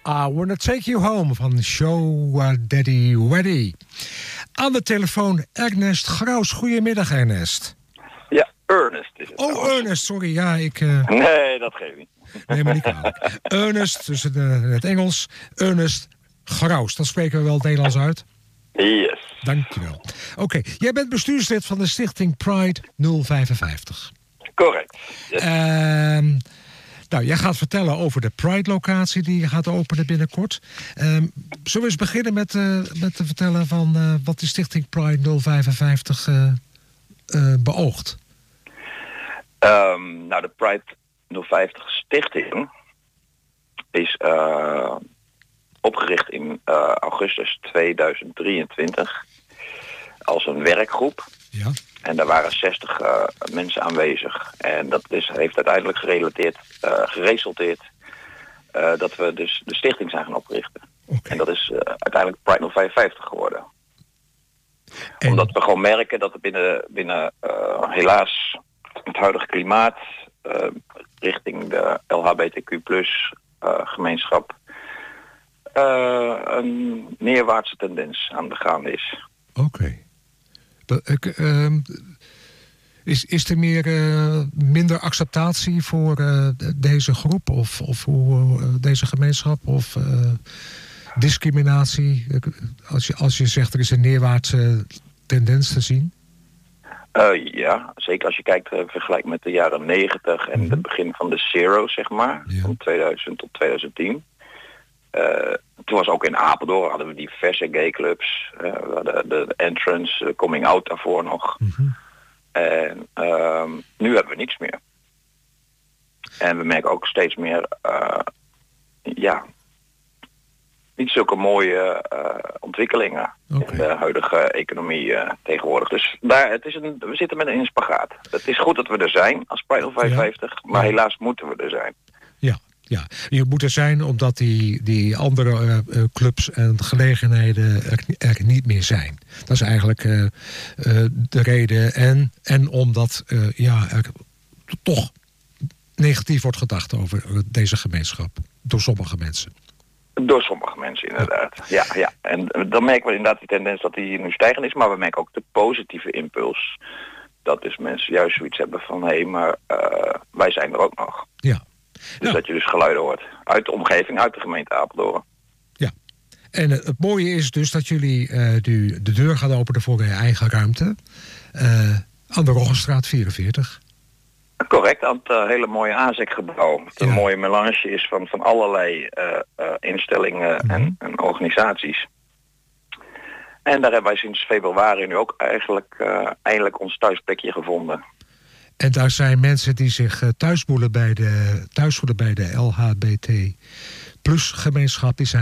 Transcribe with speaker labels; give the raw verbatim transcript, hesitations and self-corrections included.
Speaker 1: I Wanna Take You Home van Show Daddy Weddy. Aan de telefoon Ernest Graus. Goedemiddag, Ernest.
Speaker 2: Ja, Ernest is het.
Speaker 1: Oh, trouwens. Ernest, sorry. Ja, ik... Uh...
Speaker 2: Nee, dat geeft niet.
Speaker 1: Neem me niet kwalijk. Ernest, dus het, uh, het Engels. Ernest Graus. Dat spreken we wel het Nederlands uit.
Speaker 2: Yes.
Speaker 1: Dankjewel. Oké, okay. Jij bent bestuurslid van de stichting Pride nul vijfenvijftig.
Speaker 2: Correct. Yes.
Speaker 1: Uh, nou, jij gaat vertellen over de Pride-locatie die je gaat openen binnenkort. Uh, zullen we eens beginnen met, uh, met te vertellen van uh, wat de stichting Pride nul vijfenvijftig uh, uh, beoogt?
Speaker 2: Um, nou, de Pride nul vijftig stichting is uh, opgericht in uh, augustus tweeduizend drieëntwintig als een werkgroep.
Speaker 1: Ja.
Speaker 2: En daar waren zestig uh, mensen aanwezig. En dat is, heeft uiteindelijk gerelateerd, uh, geresulteerd uh, dat we dus de stichting zijn gaan oprichten.
Speaker 1: Okay.
Speaker 2: En dat is uh, uiteindelijk Pride nul vijfenvijftig geworden.
Speaker 1: En...
Speaker 2: Omdat we gewoon merken dat er binnen, binnen uh, helaas het huidige klimaat uh, richting de L H B T Q plus uh, gemeenschap uh, een neerwaartse tendens aan de gaande is.
Speaker 1: Oké. Okay. Uh, is, is er meer, uh, minder acceptatie voor uh, deze groep of, of hoe, uh, deze gemeenschap of uh, discriminatie? Als je, als je zegt er is een neerwaartse tendens te zien?
Speaker 2: Uh, ja, zeker als je kijkt, uh, vergelijk met de jaren negentig en mm-hmm. het begin van de Zero, zeg maar, ja. van tweeduizend tot tweeduizend tien. Uh, toen was ook in Apeldoorn hadden we diverse gayclubs. Uh, we hadden de, de Entrance, de Coming Out daarvoor nog. Mm-hmm. En uh, nu hebben we niks meer. En we merken ook steeds meer, uh, ja, niet zulke mooie uh, ontwikkelingen okay. in de huidige economie uh, tegenwoordig. Dus daar, het is een, we zitten met een spagaat. Het is goed dat we er zijn als Pride nul vijfenvijftig, ja. maar helaas moeten we er zijn.
Speaker 1: Ja. Ja, je moet er zijn omdat die, die andere uh, clubs en gelegenheden er, er niet meer zijn. Dat is eigenlijk uh, uh, de reden. En, en omdat uh, ja, er toch negatief wordt gedacht over deze gemeenschap. Door sommige mensen.
Speaker 2: Door sommige mensen, inderdaad. Ja, ja. En dan merken we inderdaad die tendens dat die nu stijgend is. Maar we merken ook de positieve impuls. Dat dus mensen juist zoiets hebben van... hé, hey, maar uh, wij zijn er ook nog.
Speaker 1: Ja.
Speaker 2: Dus ja. dat je dus geluiden hoort. Uit de omgeving, uit de gemeente Apeldoorn.
Speaker 1: Ja. En uh, het mooie is dus dat jullie uh, de, de deur gaan openen voor je eigen ruimte. Uh, aan de Roggenstraat vierenveertig.
Speaker 2: Correct, aan het uh, hele mooie A Z E C-gebouw. Het ja. een mooie melange is van, van allerlei uh, uh, instellingen mm-hmm. en, en organisaties. En daar hebben wij sinds februari nu ook eigenlijk uh, eindelijk ons thuisplekje gevonden.
Speaker 1: En daar zijn mensen die zich thuis voelen bij de, thuis voelen bij de L H B T plus gemeenschap, die zijn